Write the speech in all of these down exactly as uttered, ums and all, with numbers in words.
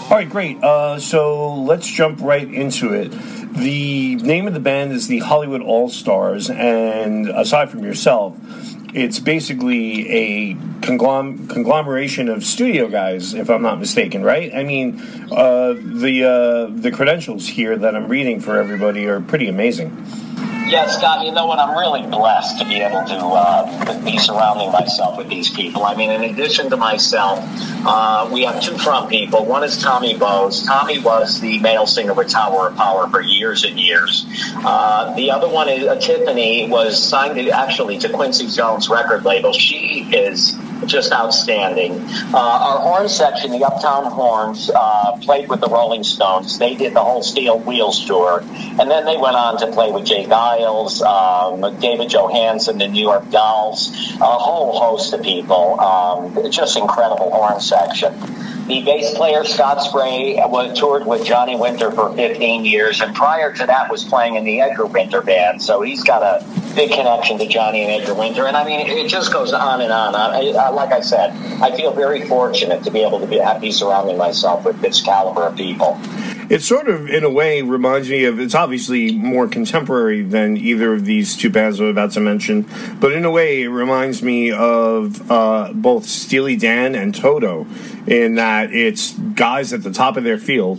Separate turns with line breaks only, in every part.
All right, great. Uh, so let's jump right into it. The name of the band is the Hollywood All-Stars, and aside from yourself, it's basically a conglom- conglomeration of studio guys, if I'm not mistaken, right? I mean, uh, the uh, the credentials here that I'm reading for everybody are pretty amazing.
Yeah, Scott, you know what? I'm really blessed to be able to uh, be surrounding myself with these people. I mean, in addition to myself, uh, we have two front people. One is Tommy Bowes. Tommy was the male singer with Tower of Power for years and years. Uh, the other one is uh, Tiffany, was signed to, actually to Quincy Jones record label. She is just outstanding. Uh, our horn section, the Uptown Horns, uh, played with the Rolling Stones. They did the whole Steel Wheels tour. And then they went on to play with Jay Giles, um, David Johansen, the New York Dolls, a whole host of people. Um, just incredible horn section. The bass player, Scott Spray, was toured with Johnny Winter for fifteen years, and prior to that was playing in the Edgar Winter Band, so he's got a big connection to Johnny and Edgar Winter, and I mean, it just goes on and on. I, I, like I said, I feel very fortunate to be able to be, be surrounding myself with this caliber of people.
It sort of, in a way, reminds me of, it's obviously more contemporary than either of these two bands I'm about to mention, but in a way, it reminds me of uh, both Steely Dan and Toto, in that it's guys at the top of their field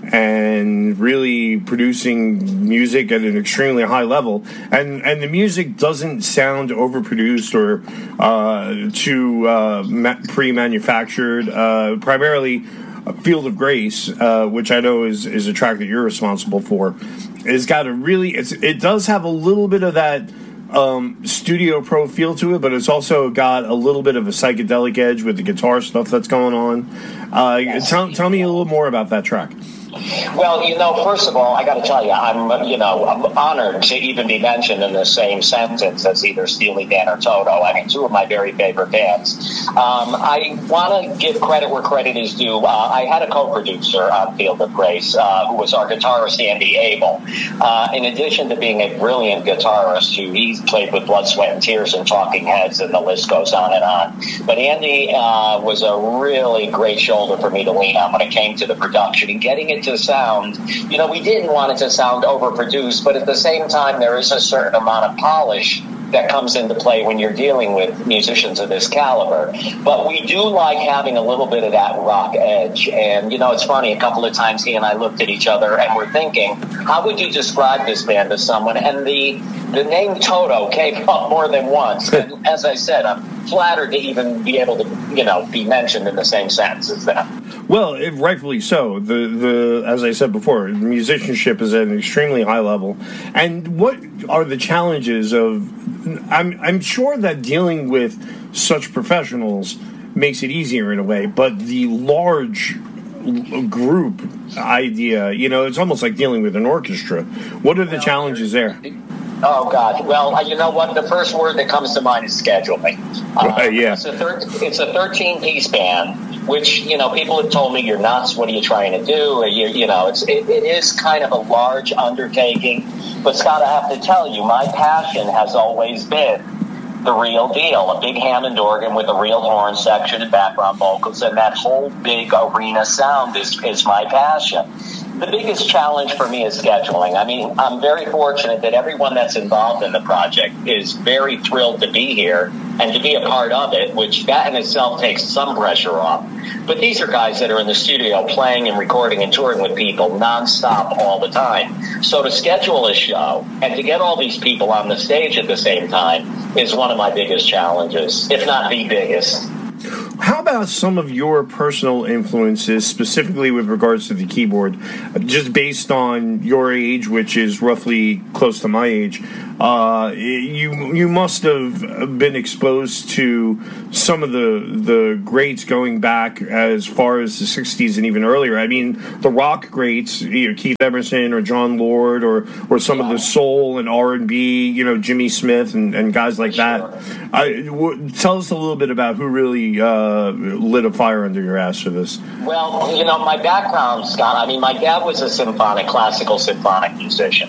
and really producing music at an extremely high level, and and the music doesn't sound overproduced or uh, too uh, ma- pre-manufactured. Uh, primarily, Field of Grace, uh, which I know is is a track that you're responsible for, has got a really it's it does have a little bit of that um, studio pro feel to it, but it's also got a little bit of a psychedelic edge with the guitar stuff that's going on. Uh, tell, tell me a little more about that track.
Well, you know, first of all, I got to tell you, I'm, you know, I'm honored to even be mentioned in the same sentence as either Steely Dan or Toto. I mean, two of my very favorite bands. Um, I want to give credit where credit is due. Uh, I had a co-producer on Field of Grace uh, who was our guitarist, Andy Abel. Uh, in addition to being a brilliant guitarist, who he played with Blood, Sweat, and Tears and Talking Heads, and the list goes on and on. But Andy uh, was a really great shoulder for me to lean on when it came to the production and getting it to sound. You know, we didn't want it to sound overproduced, but at the same time, there is a certain amount of polish that comes into play when you're dealing with musicians of this caliber. But we do like having a little bit of that rock edge. And, you know, it's funny, a couple of times he and I looked at each other and we're thinking, how would you describe this band to someone? And the the name Toto came up more than once. And as I said, I'm flattered to even be able to, you know, be mentioned in the same sentence as them.
Well, it, rightfully so. The the as I said before, musicianship is at an extremely high level. And what are the challenges of? I'm I'm sure that dealing with such professionals makes it easier in a way, but the large group idea, you know, it's almost like dealing with an orchestra. What are the challenges there?
Oh, God. Well, you know what? The first word that comes to mind is scheduling. Uh,
right, yeah.
It's a, thir- it's a thirteen-piece band, which, you know, people have told me, you're nuts, what are you trying to do? You, you know, it's, it, it is kind of a large undertaking. But, Scott, I have to tell you, my passion has always been the real deal, a big Hammond organ with a real horn section and background vocals, and that whole big arena sound is, is my passion. The biggest challenge for me is scheduling. I mean, I'm very fortunate that everyone that's involved in the project is very thrilled to be here and to be a part of it, which that in itself takes some pressure off. But these are guys that are in the studio playing and recording and touring with people nonstop all the time. So to schedule a show and to get all these people on the stage at the same time is one of my biggest challenges, if not the biggest.
How about some of your personal influences, specifically with regards to the keyboard, just based on your age, which is roughly close to my age? Uh, you you must have been exposed to some of the the greats going back as far as the sixties and even earlier. I mean, the rock greats, you know, Keith Emerson or John Lord, or or some of the soul and R and B, you know, Jimmy Smith and, and guys like that. I, w- tell us a little bit about who really uh, lit a fire under your ass for this.
Well, you know, my background, Scott, I mean, my dad was a symphonic, classical symphonic musician.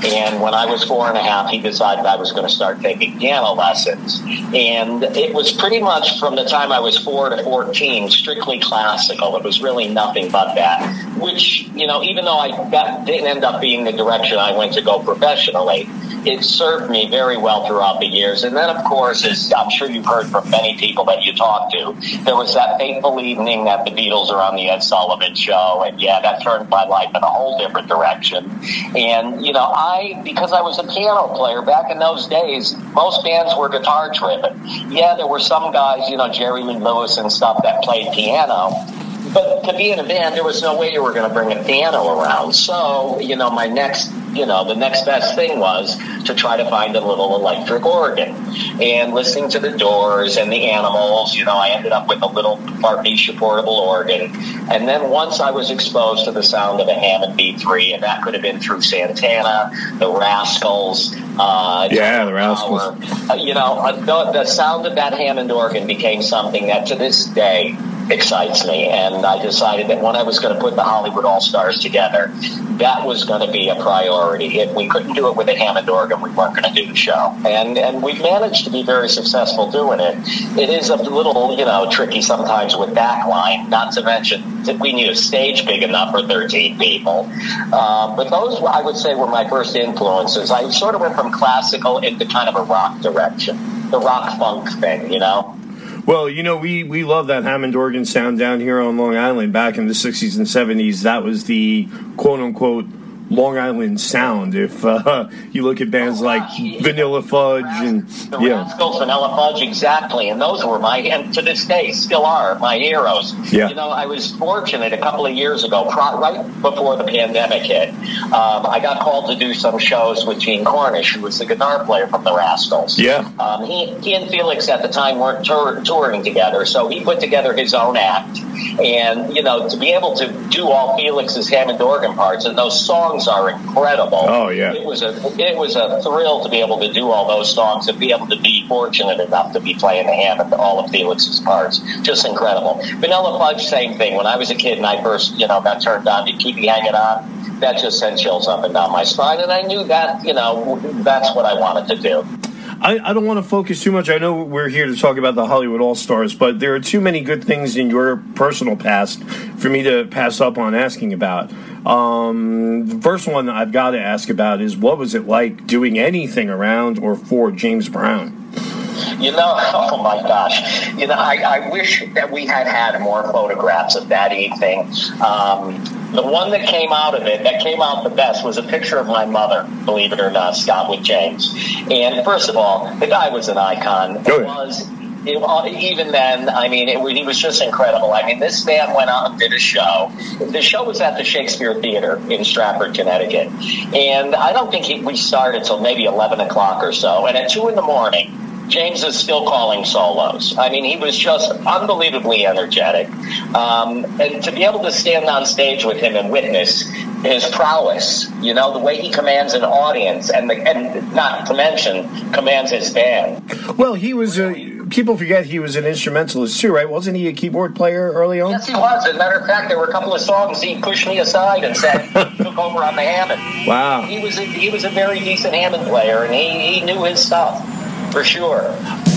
And when I was four and a half, he decided I was going to start taking piano lessons. And it was pretty much from the time I was four to fourteen, strictly classical. It was really nothing but that, which, you know, even though I got, didn't end up being the direction I went to go professionally, it served me very well throughout the years. And then, of course, as I'm sure you've heard from many people that you talk to, there was that fateful evening that the Beatles are on the Ed Sullivan Show. And, yeah, that turned my life in a whole different direction. And, you know, I, because I was a piano player back in those days, most bands were guitar-driven. Yeah, there were some guys, you know, Jerry Lee Lewis and stuff that played piano. But to be in a band, there was no way you were going to bring a piano around. So, you know, my next, you know, the next best thing was to try to find a little electric organ. And listening to the Doors and the Animals, you know, I ended up with a little Farfisha portable organ. And then once I was exposed to the sound of a Hammond B three, and that could have been through Santana, the Rascals. Uh,
yeah, the Rascals.
Uh, you know, the, the sound of that Hammond organ became something that to this day excites me, and I decided that when I was going to put the Hollywood All-Stars together, that was going to be a priority. If we couldn't do it with a Hammond organ, we weren't going to do the show. And and we've managed to be very successful doing it. It is a little, you know, tricky sometimes with backline, not to mention that we need a stage big enough for thirteen people. Uh, but those, I would say, were my first influences. I sort of went from classical into kind of a rock direction, the rock funk thing, you know?
Well, you know, we, we love that Hammond organ sound down here on Long Island. Back in the sixties and seventies, that was the quote-unquote Long Island sound. If uh, you look at bands oh, like yeah. Vanilla Fudge and
the
yeah,
Rascals, Vanilla Fudge, exactly, and those were my, and to this day still are my heroes.
Yeah.
You know, I was fortunate a couple of years ago, pro- right before the pandemic hit. Um, I got called to do some shows with Gene Cornish, who was the guitar player from the Rascals.
Yeah.
Um, he he and Felix at the time weren't tour- touring together, so he put together his own act. And, you know, to be able to do all Felix's Hammond organ parts, and those songs are incredible.
Oh, yeah.
It was a it was a thrill to be able to do all those songs and be able to be fortunate enough to be playing the Hammond, all of Felix's parts. Just incredible. Vanilla Fudge, same thing. When I was a kid and I first, you know, got turned on to Keep Me Hanging On, that just sent chills up and down my spine. And I knew that, you know, that's what I wanted to do.
I, I don't want to focus too much. I know we're here to talk about the Hollywood All-Stars, but there are too many good things in your personal past for me to pass up on asking about. Um, the first one I've got to ask about is, what was it like doing anything around or for James Brown?
You know, oh my gosh. You know, I, I wish that we had had more photographs of that evening. Um, the one that came out of it, that came out the best, was a picture of my mother, believe it or not, Scott, with James. And first of all, the guy was an icon. It was... It, even then, I mean, it, he was just incredible. I mean, this man went out and did a show. The show was at the Shakespeare Theater in Stratford, Connecticut. And I don't think he, we started till maybe eleven o'clock or so. And at two in the morning, James is still calling solos. I mean, he was just unbelievably energetic. Um, and to be able to stand on stage with him and witness his prowess, you know, the way he commands an audience, and, the, and not to mention, commands his band.
Well, he was a... People forget he was an instrumentalist too, right? Wasn't he a keyboard player early on?
Yes, he was. As a matter of fact, there were a couple of songs he pushed me aside and said took over on the Hammond.
Wow.
He was a, he was a very decent Hammond player, and he, he knew his stuff, for sure.